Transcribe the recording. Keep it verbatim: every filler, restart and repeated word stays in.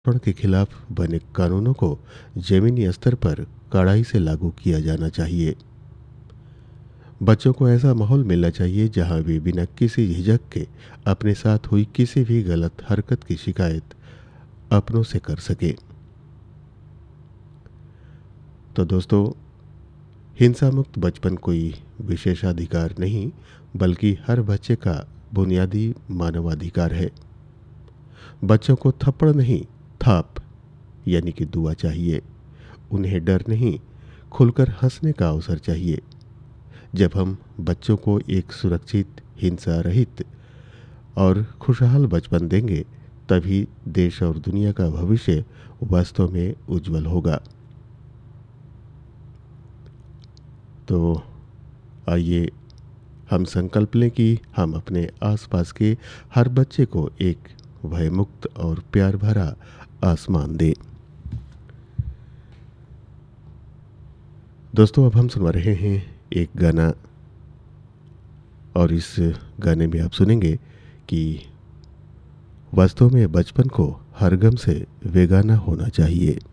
शोषण के खिलाफ बने कानूनों को जमीनी स्तर पर कड़ाई से लागू किया जाना चाहिए। बच्चों को ऐसा माहौल मिलना चाहिए जहां वे बिना किसी झिझक के अपने साथ हुई किसी भी गलत हरकत की शिकायत अपनों से कर सके। तो दोस्तों, हिंसा मुक्त बचपन कोई विशेषाधिकार नहीं, बल्कि हर बच्चे का बुनियादी मानवाधिकार है। बच्चों को थप्पड़ नहीं, थाप यानी कि दुआ चाहिए। उन्हें डर नहीं, खुलकर हंसने का अवसर चाहिए। जब हम बच्चों को एक सुरक्षित, हिंसा रहित और खुशहाल बचपन देंगे, तभी देश और दुनिया का भविष्य वास्तव में उज्जवल होगा। तो आइए हम संकल्प लें कि हम अपने आसपास के हर बच्चे को एक भयमुक्त और प्यार भरा आसमान दें। दोस्तों, अब हम सुन रहे हैं एक गाना, और इस गाने में आप सुनेंगे कि वास्तव में बचपन को हर गम से बेगाना होना चाहिए।